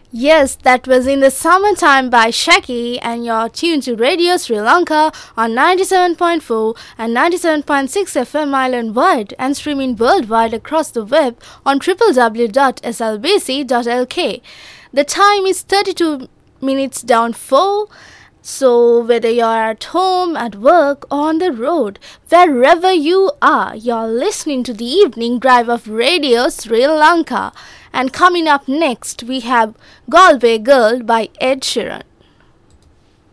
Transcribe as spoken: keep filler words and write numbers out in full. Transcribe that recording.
Yes, that was In the Summertime by Shaki, and you're tuned to Radio Sri Lanka on ninety-seven point four and ninety-seven point six F M island wide and streaming worldwide across the web on w w w dot s l b c dot l k. The time is thirty-two minutes down four. So, whether you're at home, at work, or on the road, wherever you are, you're listening to the evening drive of Radio Sri Lanka. And coming up next, we have Galway Girl by Ed Sheeran.